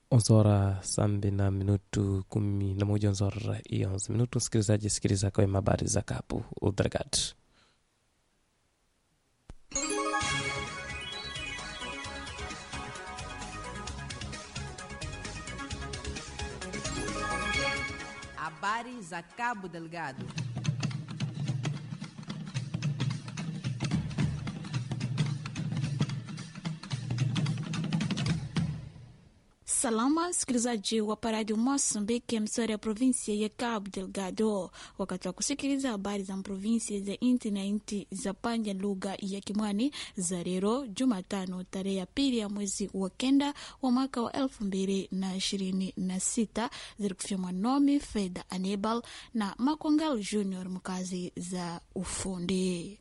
Onzora sambi na minutu 11 onzora i 11 minutu. Msikilizaji, sikiliza kwa habari za Cabo Delgado. Habari za Cabo Delgado. Salama msikilizaji wa Radio Moçambique, msari ya provinsia ya Cabo Delgado. Wakati wa kusikiliza habari za provinsia za inti na inti za panja lugha ya Kimwani za leo Jumatano tarehe ya pili ya mwezi wa kenda wa mwaka wa 2026, zilikufiwa nomi Feda Anibal na Makongal Junior mkazi za ufundi.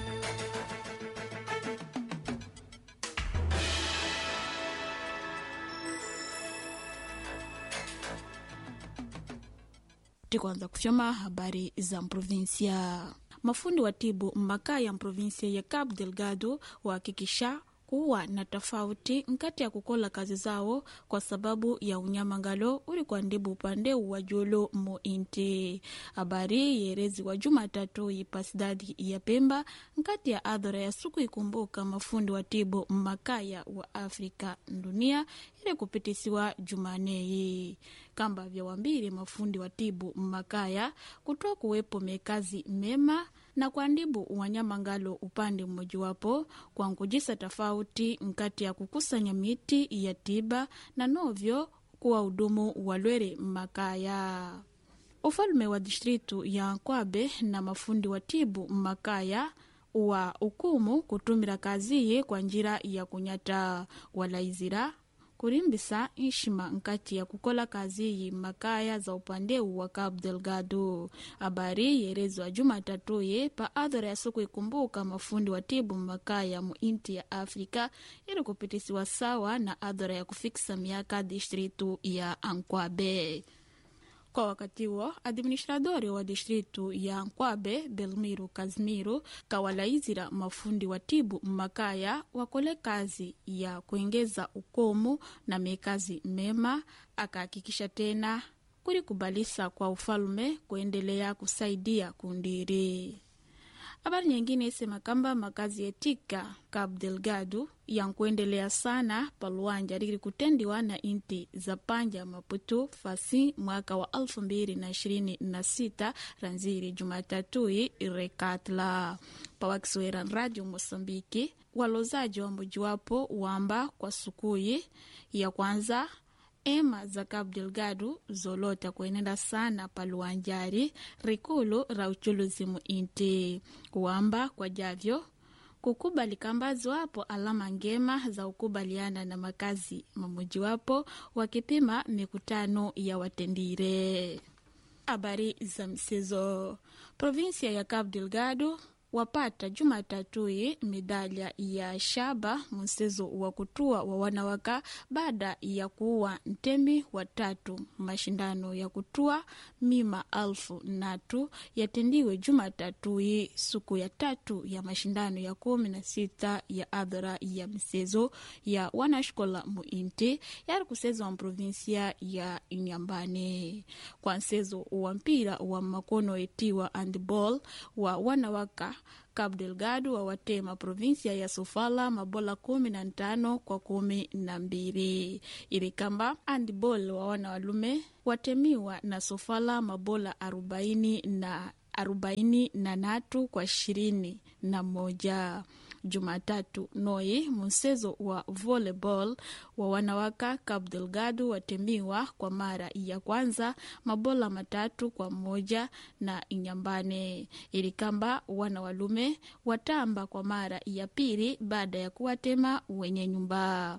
Kwanza kufyoma habari za provinsia. Mafundi wa tibu mmaka ya provinsia ya Cabo Delgado wahakikisha kuwa na tofauti nkati ya kukola kazi zao kwa sababu ya unyamangalo ulikuwa ndibu upande wa jolo mointi. Habari yerezi wa Jumatatu ipasidadi ya Pemba nkati ya adhara ya suku ikumbuka mafundi wa tibu makaya wa Afrika dunia ili kupitisiwa Jumanei. Kamba vya wambiri mafundi wa tibu makaya kutoa kuwepo mekazi mema na kwa ndibu wanyamangalo upande mmoja wapo kwa nkujisa tofauti nkati ya kukusanya miti ya tiba na novyo kuwa hudumu walwere makaya. Ufalme wa distritu ya Nkwabe na mafundi wa tibu makaya wa ukumu kutumira kaziye kwa njira ya kunyata walaizira kurimbisa ishima nkati ya kukola kazi makaya za upande wa Cabo Delgado. Habari yerezwa Jumatatu ye pa adhara ya siku ikumbuka mafundi wa tibu makaya mu inti ya Afrika ili kupitisiwa sawa na adhara ya kufikisa miaka distritu ya Ankwabe. Kwa wakati huo, administradori wa distritu ya Nkwabe Belmiro Kazimiro kawalaizira mafundi wa tibu makaya wakole kazi ya kuengeza ukomu na mekazi mema, akahakikisha tena kulikubalisa kwa ufalume kuendelea kusaidia kundiri. Habari nyingine isema kamba makazi etika Cabo Delgado yankuendelea sana paluanja riri kutendiwa na inti za panja Maputo fasi mwaka wa 2026 ranziri Jumatatu irekatla. Pawakiswera Radio Mosambiki walozaji wa mojiwapo wamba kwa sukui ya kwanza ema za Cabo Delgado zolota kuenenda sana paluanjari rikulu ra uchuluzi muinti kuamba kwa javyo kukubali kambazi wapo alama ngema za ukubaliana na makazi mamoji wapo wakipima mikutano ya watendire. Habari za msezo. Provinsia ya Cabo Delgado wapata Jumatatu medalya ya shaba msezo wa kutua wa wanawaka baada ya kuwa ntemi watatu. Mashindano ya kutua mima alfu natu yatendiwe Jumatatu suku ya tatu ya mashindano ya 16 ya adhara ya msezo ya wanashkola muinti yari kusezo wa provinsia ya Inyambane. Kwa msezo wa mpira wa makono etiwa handball wa wanawaka Cabo Delgado wawatema provinsia ya Sofala mabola 15 kwa 12. Ili kamba handball wa wana walume watemiwa na Sofala mabola 43 kwa 21. Jumatatu noi msezo wa volleyball wa wanawaka Cabo Delgado watemiwa kwa mara ya kwanza mabola 3 kwa 1 na Inyambane. Ili kamba wana walume watamba kwa mara ya pili baada ya kuwatema wenye nyumba.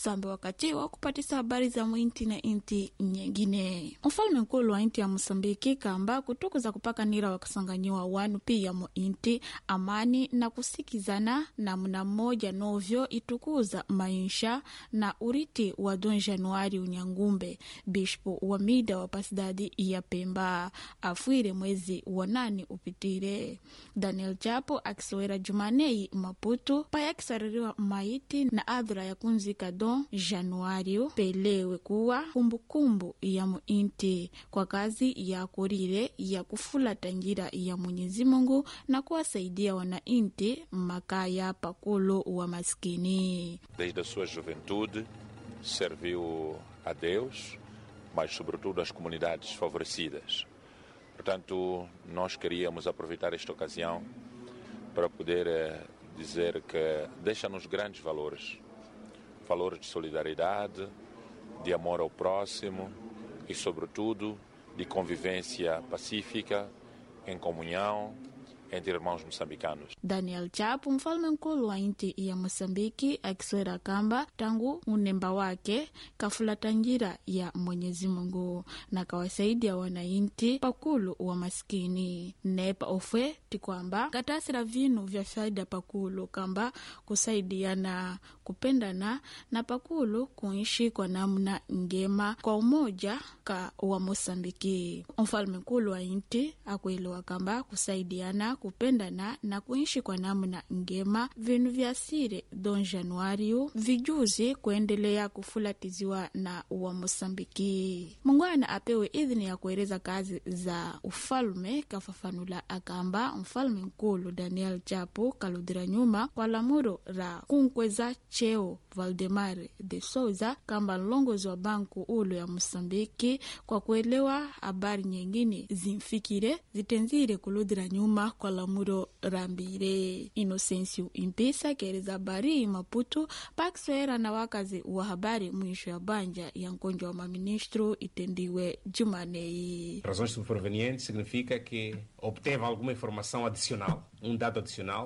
sambe wakati wa kupatisa habari za mwinti na inti nyingine. Mfalme nkulu wa inti ya Mosambiki kamba kutukuza kupaka nira wakasanganyiwa wanu pia mu inti amani na kusikizana na mna mmoja novyo itukuza maisha na uriti wa Don Januari Unyangumbe, bishpo wa mida wa pasidadi ya Pemba, afuire mwezi wa 8 upitire. Daniel Chapo akisowera Jumanei Maputo paya kisaririwa maiti na adhura ya kunzika Don Januari pelewe kuwa kumbukumbu ya muinti kwa kazi ya kurire ya kufula tangira ya Mwenyezi Mungu na kuwasaidia wanainti makaya pakulu wa maskini. Desde a sua juventude serviu a Deus, mas sobretudo às comunidades favorecidas. Portanto, nós queríamos aproveitar esta ocasião para poder dizer que deixa-nos grandes valores. Valores de solidariedade, de amor ao próximo e, sobretudo, de convivência pacífica, em comunhão, entre irmãos moçambicanos. Daniel Chapo, mfalme nkulu wa inti ya Mosambiki, akiswera kamba tangu unemba wake kafula tanjira ya Mwenyezi Mungu na kawasaidia wanainti pakulu wa maskini. Nepa ofwe tikwamba katasira vinu vya faida pakulu kamba kusaidiana, kupendana na pakulu kuishi kwa namna ngema kwa umoja ka wa Mosambiki. Mfalme nkulu wa inti akuelewa kamba kusaidiana, kupendana na kuishi kwa namna ngema vinu vya siri Don Januari vijuzi kuendelea kufulatiziwa na wa Mosambiki. Mungwana apewe idhini ya kueleza kazi za ufalme, kafafanula akamba mfalme nkulu Daniel Chapo kaludira nyuma kwa lamuro ra kunkweza cheo Valdemar de Souza kamba longozi wa banku ulo ya Mosambiki kwa kuelewa habari nyingine zimfikire zitenzire kuludira nyuma kwa lamuro rambire. Inosensiu Impisa kereza habari Maputo pakiswera na wakazi wa habari mwisho ya banja ya nkonjo wa maministro itendiwe Jumanei. Razões supervenientes significa que obteve alguma informação adicional, dado adicional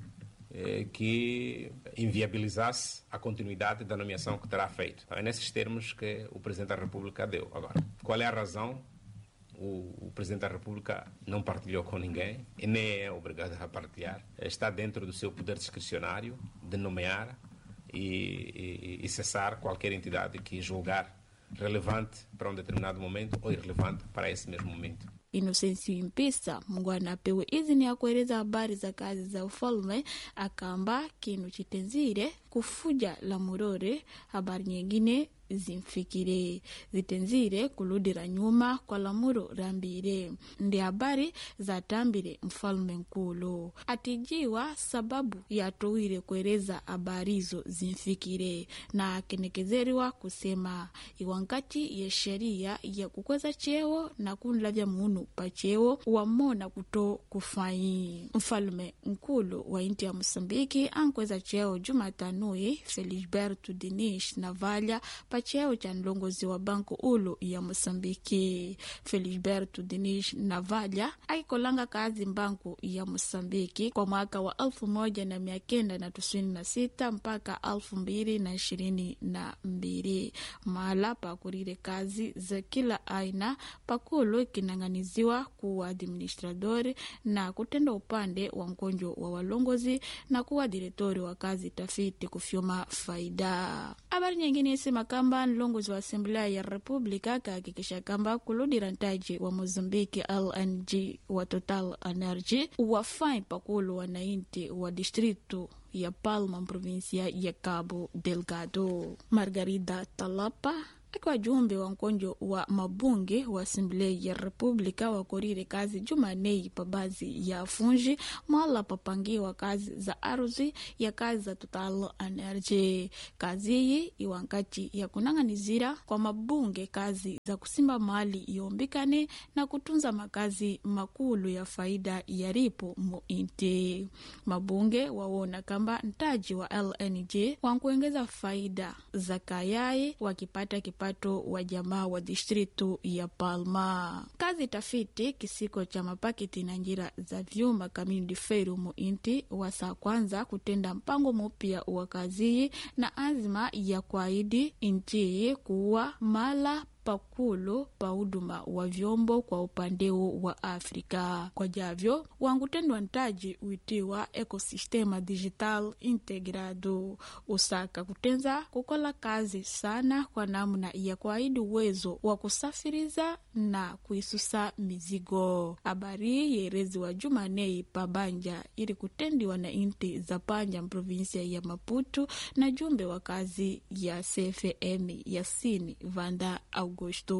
que inviabilizasse a continuidade da nomeação que terá feito. Então, é nesses termos que o Presidente da República deu. Agora, qual é a razão? O Presidente da República não partilhou com ninguém e nem é obrigado a partilhar. Está dentro do seu poder discricionário de nomear e cessar qualquer entidade que julgar relevante para um determinado momento ou irrelevante para esse mesmo momento. Inosensiu Impisa mungwana apewe idhini ya kueleza habari za kazi za ufalme akamba kinu chitenzire kufuja la murore habari nyingine zimfikire zitenzire kuludira nyuma kwa lamuro rambire ndi habari za tambire mfalme nkulu atijiwa sababu ya towire kueleza habari hizo zimfikire na kenekezeriwa kusema iwankati ya sheria ya kukweza cheo na kunlavya munu pa cheo wamona kuto kufai. Mfalme nkulu wa inti ya Mosambiki ankweza cheo Jumatanui Felisberto Dinish Navalha pa cheo cha nlongozi wa banku ulu ya Mosambiki. Felisberto Dinish Navalha aikolanga kazi banku ya Mosambiki kwa mwaka wa 1996 mpaka 2022 mahala pa kurire kazi za kila aina pakulu kinanganiziwa kuwa administradori na kutenda upande wa nkonjo wa walongozi na kuwa direktori wa kazi tafiti kufyoma faida. Habari nyingine isema kamba nlongozi wa Asamblea ya Republika kahakikisha kamba kuludira ntaji wa Mozambiki LNG wa Total Energy wafai pakulu wanainti wa distrito ya Palma provincia ya Cabo Delgado. Margarida Talapa akiwa jumbe wa nkonjo wa mabunge wa Asamblea ya Republika wakorire kazi Jumanei pa bazi ya funji mala papangiwa kazi za ardhi ya kazi za Total Energy. Kazi hii iwankati ya kunanganizira kwa mabunge kazi za kusimba mali yombikane na kutunza makazi makulu ya faida ya ripo muinti. Mabunge wawona kamba ntaji wa LNG wankuengeza faida za kayai wakipata mapato wa jamaa wa distritu ya Palma. Kazi tafiti kisiko cha mapaketi na njira za vyuma Community Fair mu inti wasa kwanza kutenda mpango mupya wa kazi na azma ya kwaidi inti kuwa mala pakulu pa huduma wa vyombo kwa upandeo wa Afrika. Kwa javyo wangutendwa ntaji witiwa ekosistema digital integrado usaka kutenza kukola kazi sana kwa namna ya kwaidi uwezo wa kusafiriza na kuisusa mizigo. Habari yerezi wa Jumanei pabanja ili kutendiwa na inti za Panja provinsia ya Maputo na jumbe wa kazi ya CFM Yassine Vanda Augusto.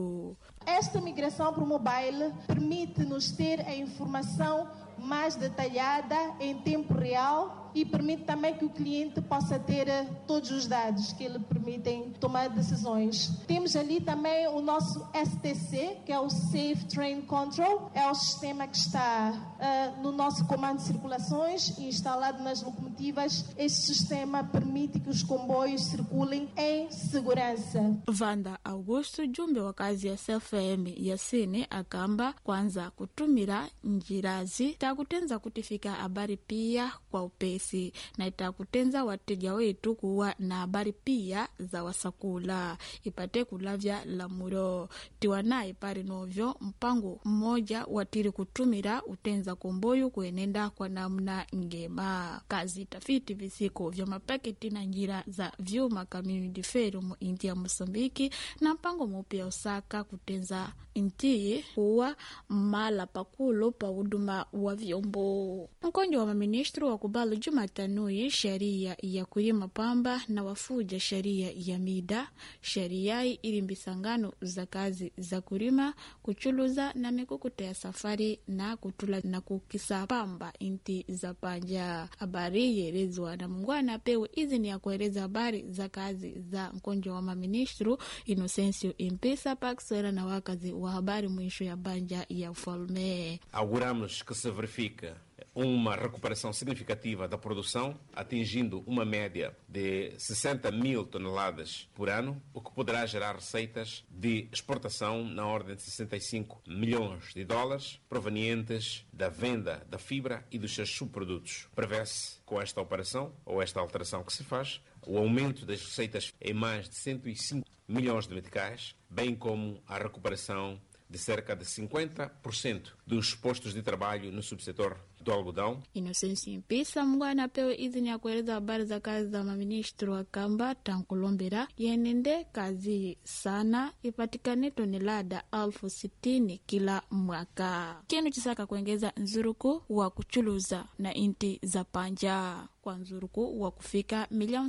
Esta migração por mobile permite-nos ter a informação mais detalhada em tempo real e permite também que o cliente possa ter todos os dados que lhe permitem tomar decisões. Temos ali também o nosso STC, que é o Safe Train Control, é o sistema que está no nosso comando de circulações e instalado nas locomotivas. Este sistema permite que os comboios circulem em segurança. Vanda Augusto, jumbe wa kazi ya CFM Yassine akamba kwanza kutumira njirazi takutenza kutifika habari pia kwa upesi na itakutenza wateja wetu kuwa na habari pia za wasakula ipate kulavya lamuro tiwanaye pari novyo mpango mmoja watiri kutumira utenza komboyu kuenenda kwa namna ngema. Kazi tafiti visiko vya mapaketi na njira za vyuma Community Fair mu inti ya Mosambiki na mpango mupya usaka kutenza inti kuwa mala pakulo pa huduma wa vyombo. Mkonjo wa maministru wa kubali Jumatanui sheria ya kulima pamba na wafuja sheria ya mida sheria ili mbisangano za kazi za kulima kuchuluza na mikukuta ya safari na kutula na kukisa pamba inti za Panja. Habari yerezwa na mungwana pewe izini ya kueleza habari za kazi za mkonjo wa maministru Inocencio Impesa Paxera na wakazi wa habari mwisho ya Banja ya ufalme. Auguramos que se verifica uma recuperação significativa da produção, atingindo uma média de 60 mil toneladas por ano, o que poderá gerar receitas de exportação na ordem de 65 milhões de dólares, provenientes da venda da fibra e dos seus subprodutos. Prevê-se, com esta operação, ou esta alteração que se faz, o aumento das receitas em mais de 105 milhões de meticais, bem como a recuperação de cerca de 50% dos postos de trabalho no subsetor do algodão. Inocencio Impisa mungwana pewe izini ya kueleza habari za kazi za maministru wa kamba tankulombera yenende kazi sana ipatikane tonelada 60,000 kila mwaka. Kinu chisaka kuengeza nzuruku wa kuchuluza na inti za Panja kwa nzuruku wa kufika milioni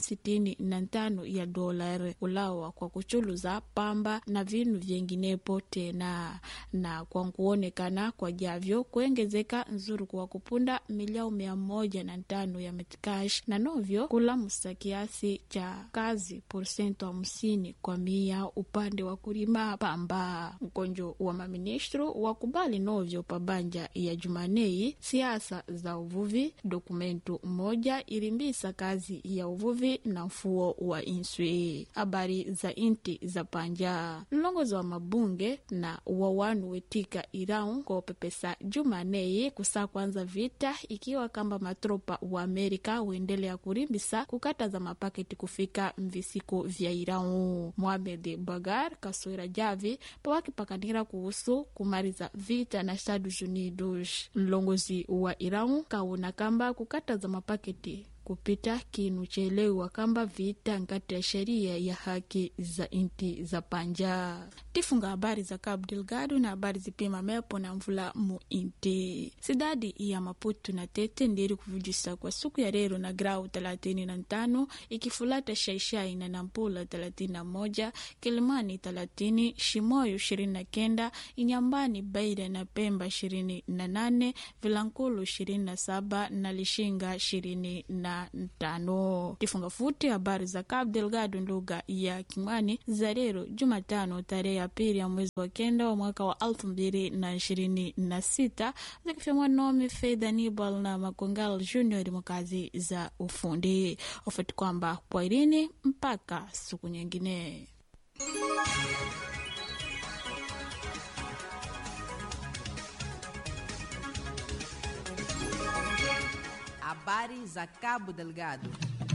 65 ya dolari ulawa kwa kuchuluza pamba na vinu vyenginepo tena na kwa kuonekana kwa javyo kuengezeka nzuruku wa kupunda milioni 105 ya metikash na novyo kula musa kiasi cha kazi porcento 50 kwa 100 upande wa kulima pamba. Mkonjo wa maministru wakubali novyo pabanja ya Jumanei siasa za uvuvi dokumentu moja ilimbisa kazi ya uvuvi na mfuo wa inswi. Habari za inti za Panja mlongozi wa mabunge na wawanu wetika Irão kwa pepesa Jumanei kusa kwanza vita ikiwa kamba matropa wa Amerika uendelea kurimbisa kukata za mapaketi kufika mvisiko vya Irão. Mohamed Bagar kaswera javi pawakipakanira kuhusu kumariza vita na Estados Unidos. Mlongozi wa Irão kauna kamba kukata za mapaketi kupita kinu chelewa kamba vita ngati ya sheria ya haki za inti za Panja. Tifunga habari za Cabo Delgado na habari zipima mepo na mvula mu inti. Sidadi ya Maputo na Tete ndiri kuvujisa kwa siku ya rero na grau 35 ikifulata Shaishai na Nampula 31, Kilimani 30, Shimoyo 29, Inyambani Beira na Pemba 28, Vilankulu 27 na Lishinga 25. Tifunga futi habari za Cabo Delgado lugha ya Kimani za rero Jumatano tarehe ya pili ya mwezi wa kenda wa mwaka wa 2026 zikifemwa nomi Fedha Nibal na Makongal Junior mkazi za ufundi. Ofeti kwamba kwa irini mpaka siku nyingine. Habari za Cabo Delgado.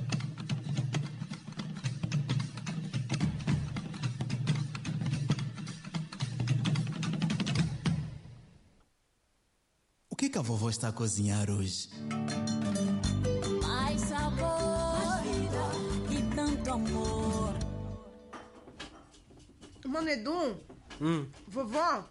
O que a vovó está a cozinhar hoje? Mais sabor, mais vida e tanto amor. Manedum, vovó,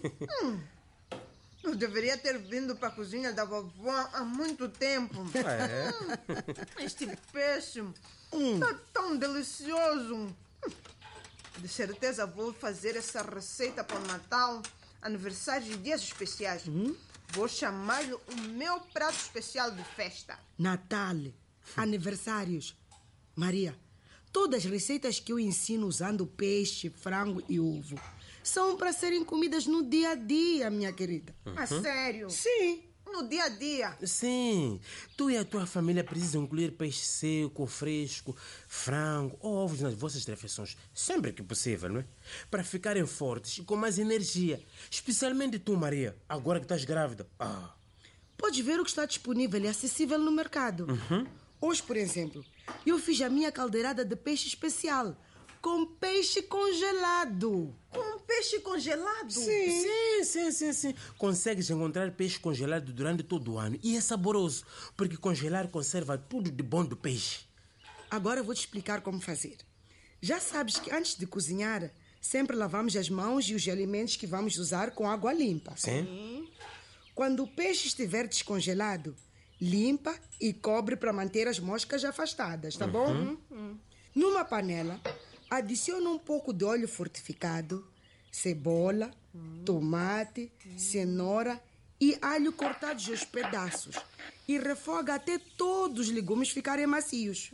eu deveria ter vindo para a cozinha da vovó há muito tempo. Este peixe está tão delicioso. De certeza vou fazer essa receita para o Natal, aniversários e dias especiais. Vou chamar-lhe o meu prato especial de festa. Natal, aniversários. Maria, todas as receitas que eu ensino usando peixe, frango e ovo são para serem comidas no dia a dia, minha querida. Ah, sério? Sim. No dia a dia? Sim, tu e a tua família precisam incluir peixe seco, fresco, frango ou ovos nas vossas refeições, sempre que possível, não é? Para ficarem fortes e com mais energia. Especialmente tu, Maria, agora que estás grávida. Podes ver o que está disponível e acessível no mercado. Hoje, por exemplo, eu fiz a minha caldeirada de peixe especial com peixe congelado. Com peixe congelado? Sim. Consegues encontrar peixe congelado durante todo o ano e é saboroso, porque congelar conserva tudo de bom do peixe. Agora eu vou te explicar como fazer. Já sabes que antes de cozinhar, sempre lavamos as mãos e os alimentos que vamos usar com água limpa. Sim. Quando o peixe estiver descongelado, limpa e cobre para manter as moscas afastadas, tá bom? Numa panela, adiciona um pouco de óleo fortificado, cebola, tomate, cenoura e alho cortados aos pedaços e refoga até todos os legumes ficarem macios.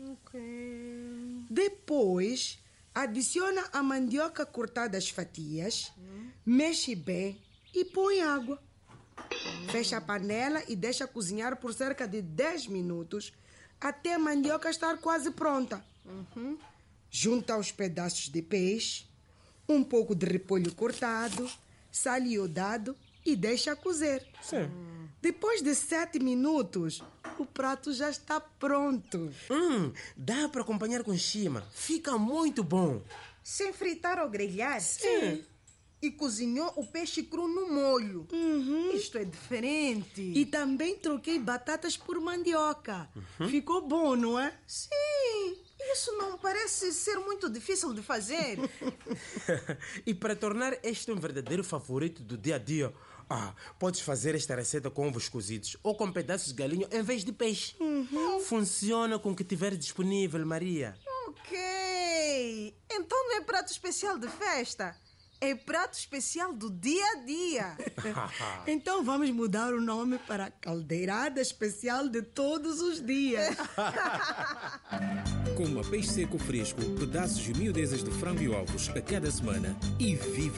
Depois, adiciona a mandioca cortada às fatias, mexe bem e põe água. Fecha a panela e deixa cozinhar por cerca de 10 minutos até a mandioca estar quase pronta. Junta os pedaços de peixe, um pouco de repolho cortado, sal iodado e deixa cozer. Sim. Depois de 7 minutos, o prato já está pronto. Dá para acompanhar com chima. Fica muito bom. Sem fritar ou grelhar? Sim. E cozinhou o peixe cru no molho. Isto é diferente. E também troquei batatas por mandioca. Ficou bom, não é? Sim, isso não parece ser muito difícil de fazer. E para tornar este um verdadeiro favorito do dia a dia, podes fazer esta receita com ovos cozidos ou com pedaços de galinha em vez de peixe. Funciona com o que tiver disponível, Maria. Ok. Então não é prato especial de festa. É prato especial do dia a dia. Então vamos mudar o nome para caldeirada especial de todos os dias. Coma peixe seco fresco, pedaços e miudezas de frango e ovos a cada semana e viva